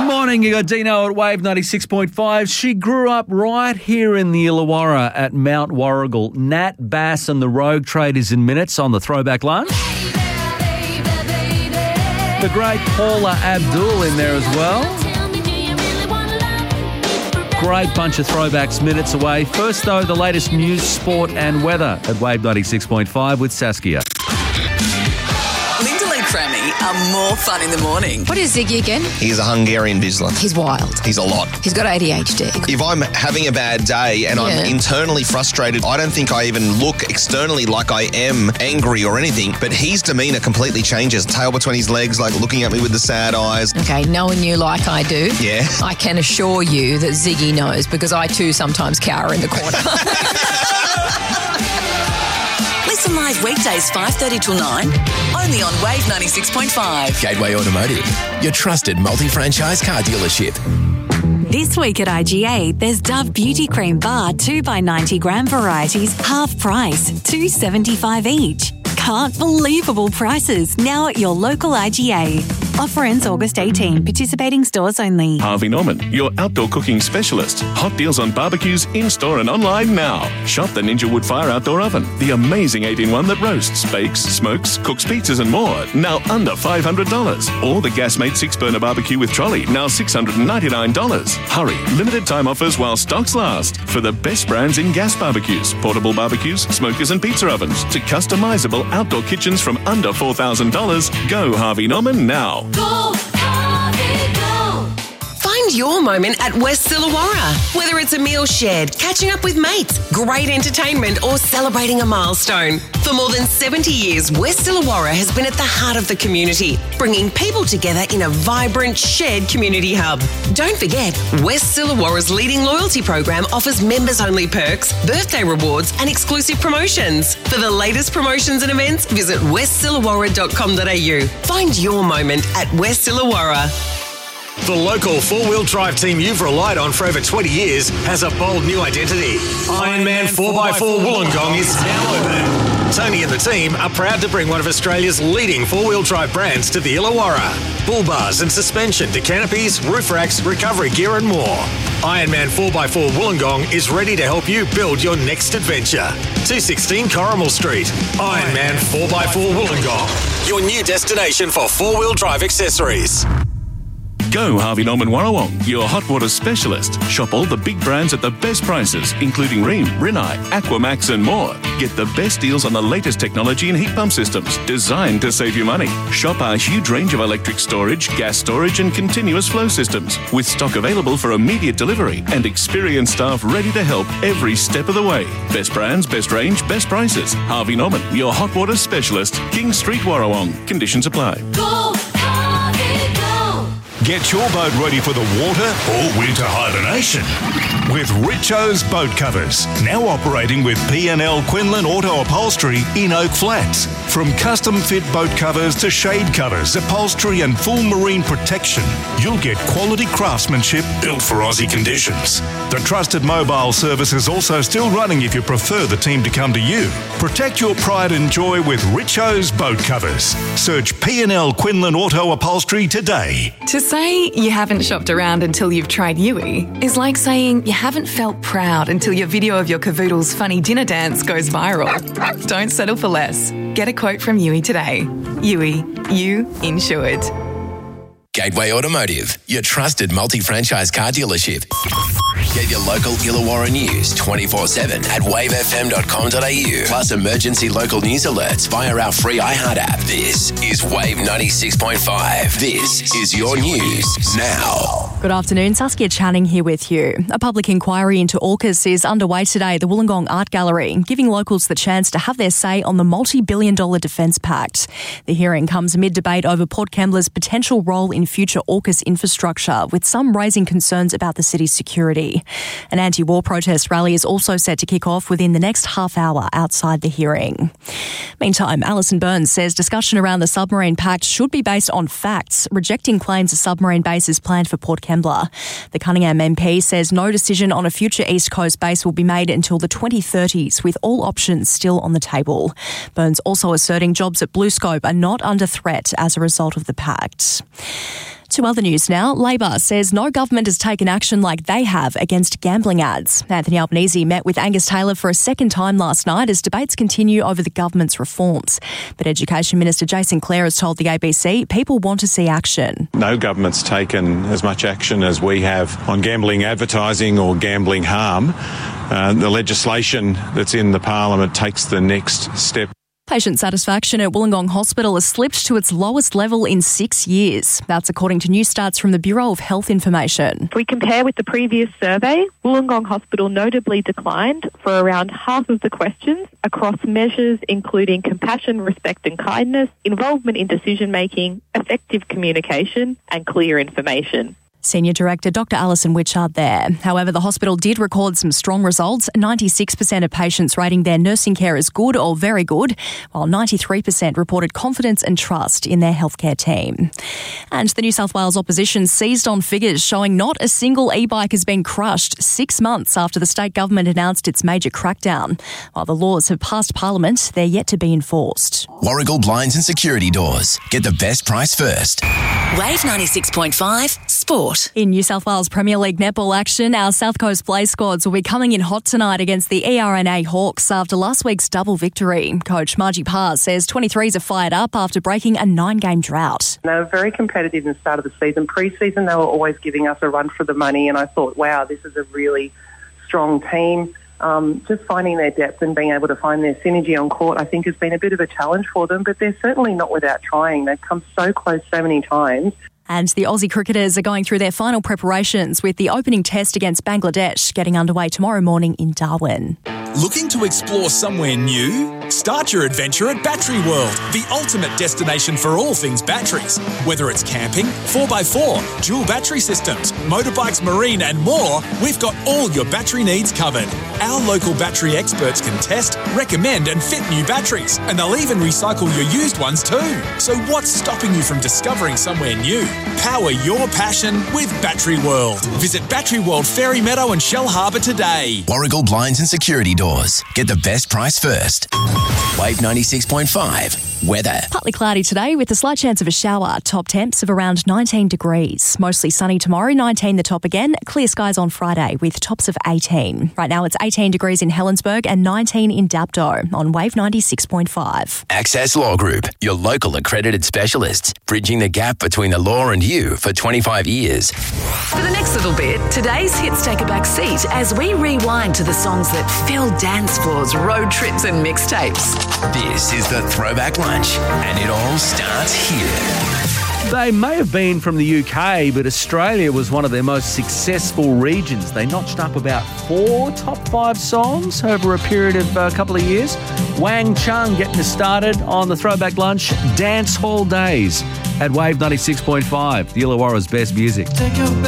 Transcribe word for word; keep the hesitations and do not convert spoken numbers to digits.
Morning, you got Dino at Wave ninety-six point five. She grew up right here in the Illawarra at Mount Warrigal. Nat Bass and the Rogue Traders in minutes on the Throwback Lunch. The great Paula Abdul in there as well. Great bunch of throwbacks minutes away. First, though, the latest news, sport and weather at Wave ninety-six point five with Saskia. Crammy are more fun in the morning. What is Ziggy again? He's a Hungarian Bislin. He's wild. He's a lot. He's got A D H D. If I'm having a bad day and Yeah. I'm internally frustrated, I don't think I even look externally like I am angry or anything, but his demeanour completely changes. Tail between his legs, like looking at me with the sad eyes. Okay, knowing you like I do, Yeah. I can assure you that Ziggy knows, because I too sometimes cower in the corner. Listen live weekdays five thirty till nine, only on Wave ninety-six point five. Gateway Automotive, your trusted multi-franchise car dealership. This week at I G A, there's Dove Beauty Cream Bar two by ninety gram varieties, half price, two dollars seventy-five each. Can't believable prices now at your local I G A. Offer ends August eighteenth. Participating stores only. Harvey Norman, your outdoor cooking specialist. Hot deals on barbecues in-store and online now. Shop the Ninja Wood Fire Outdoor Oven, the amazing eight in one that roasts, bakes, smokes, cooks pizzas and more, now under five hundred dollars. Or the Gasmate six-burner barbecue with trolley, now six hundred ninety-nine dollars. Hurry, limited time offers while stocks last. For the best brands in gas barbecues, portable barbecues, smokers and pizza ovens, to customizable outdoor kitchens from under four thousand dollars, go Harvey Norman now. Go, Harvey, go! Find your moment at West Illawarra. Whether it's a meal shared, catching up with mates, great entertainment or celebrating a milestone. For more than seventy years, West Illawarra has been at the heart of the community, bringing people together in a vibrant, shared community hub. Don't forget, West Illawarra's leading loyalty program offers members-only perks, birthday rewards and exclusive promotions. For the latest promotions and events, visit west illawarra dot com dot a u. Find your moment at West Illawarra. The local four-wheel drive team you've relied on for over twenty years has a bold new identity. Ironman four by four Wollongong is now open. Tony and the team are proud to bring one of Australia's leading four-wheel drive brands to the Illawarra. Bull bars and suspension to canopies, roof racks, recovery gear and more. Ironman four by four Wollongong is ready to help you build your next adventure. two sixteen Corrimal Street. Ironman four by four Wollongong, your new destination for four-wheel drive accessories. Go Harvey Norman Warrawong, your hot water specialist. Shop all the big brands at the best prices, including Rheem, Rinnai, Aquamax and more. Get the best deals on the latest technology and heat pump systems, designed to save you money. Shop our huge range of electric storage, gas storage and continuous flow systems, with stock available for immediate delivery and experienced staff ready to help every step of the way. Best brands, best range, best prices. Harvey Norman, your hot water specialist. King Street Warrawong. Conditions apply. Go, Harvey, go! Get your boat ready for the water or winter hibernation with Richo's Boat Covers, now operating with P and L Quinlan Auto Upholstery in Oak Flats. From custom fit boat covers to shade covers, upholstery and full marine protection, you'll get quality craftsmanship built for Aussie conditions. The trusted mobile service is also still running if you prefer the team to come to you. Protect your pride and joy with Richo's Boat Covers. Search P and L Quinlan Auto Upholstery today. To say you haven't shopped around until you've tried Yui is like saying you haven't felt proud until your video of your cavoodle's funny dinner dance goes viral. Don't settle for less. Get a quote from Yui today. Yui, you insured. Gateway Automotive, your trusted multi-franchise car dealership. Get your local Illawarra news twenty-four seven at wave f m dot com dot a u. Plus emergency local news alerts via our free iHeart app. This is Wave ninety-six point five. This is your news now. Good afternoon, Saskia Channing here with you. A public inquiry into AUKUS is underway today at the Wollongong Art Gallery, giving locals the chance to have their say on the multi-billion dollar Defence Pact. The hearing comes amid debate over Port Kembla's potential role in future AUKUS infrastructure, with some raising concerns about the city's security. An anti-war protest rally is also set to kick off within the next half hour outside the hearing. Meantime, Alison Burns says discussion around the Submarine Pact should be based on facts, rejecting claims a submarine base is planned for Port Kembla. The Cunningham M P says no decision on a future East Coast base will be made until the twenty thirties, with all options still on the table. Burns also asserting jobs at BlueScope are not under threat as a result of the pact. To other news now, Labor says no government has taken action like they have against gambling ads. Anthony Albanese met with Angus Taylor for a second time last night as debates continue over the government's reforms. But Education Minister Jason Clare has told the A B C people want to see action. No government's taken as much action as we have on gambling advertising or gambling harm. Uh, the legislation that's in the Parliament takes the next step. Patient satisfaction at Wollongong Hospital has slipped to its lowest level in six years. That's according to new stats from the Bureau of Health Information. If we compare with the previous survey, Wollongong Hospital notably declined for around half of the questions across measures including compassion, respect and kindness, involvement in decision-making, effective communication and clear information. Senior Director Doctor Alison Witchard there. However, the hospital did record some strong results. ninety-six percent of patients rating their nursing care as good or very good, while ninety-three percent reported confidence and trust in their healthcare team. And the New South Wales opposition seized on figures showing not a single e-bike has been crushed six months after the state government announced its major crackdown. While the laws have passed Parliament, they're yet to be enforced. Warragul Blinds and Security Doors. Get the best price first. Wave ninety-six point five Sport. In New South Wales Premier League netball action, our South Coast Play squads will be coming in hot tonight against the E R N A Hawks after last week's double victory. Coach Margie Paz says twenty-threes are fired up after breaking a nine-game drought. They were very competitive in the start of the season. Pre-season, they were always giving us a run for the money, and I thought, wow, this is a really strong team. Um, just finding their depth and being able to find their synergy on court, I think, has been a bit of a challenge for them, but they're certainly not without trying. They've come so close so many times. And the Aussie cricketers are going through their final preparations with the opening test against Bangladesh getting underway tomorrow morning in Darwin. Looking to explore somewhere new? Start your adventure at Battery World, the ultimate destination for all things batteries. Whether it's camping, four by four, dual battery systems, motorbikes, marine and more, we've got all your battery needs covered. Our local battery experts can test, recommend and fit new batteries, and they'll even recycle your used ones too. So what's stopping you from discovering somewhere new? Power your passion with Battery World. Visit Battery World Ferry Meadow and Shell Harbour today. Warragul Blinds and Security Doors. Get the best price first. Wave ninety-six point five. Weather. Partly cloudy today with a slight chance of a shower. Top temps of around nineteen degrees. Mostly sunny tomorrow, nineteen the top again. Clear skies on Friday with tops of eighteen. Right now it's eighteen degrees in Helensburgh and nineteen in Dapto on Wave ninety-six point five. Access Law Group, your local accredited specialists, bridging the gap between the law and you for twenty-five years. For the next little bit, today's hits take a back seat as we rewind to the songs that fill dance floors, road trips and mixtapes. This is the Throwback Lunch, and it all starts here. They may have been from the U K, but Australia was one of their most successful regions. They notched up about four top five songs over a period of a couple of years. Wang Chung getting us started on the Throwback Lunch Dance Hall Days at Wave ninety-six point five, the Illawarra's best music.